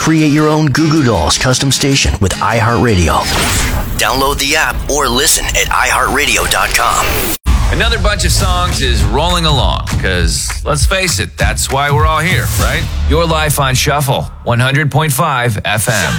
Create your own Goo Goo Dolls custom station with iHeartRadio. Download the app or listen at iHeartRadio.com. Another bunch of songs is rolling along because, let's face it, that's why we're all here, right? Your life on Shuffle, 100.5 FM.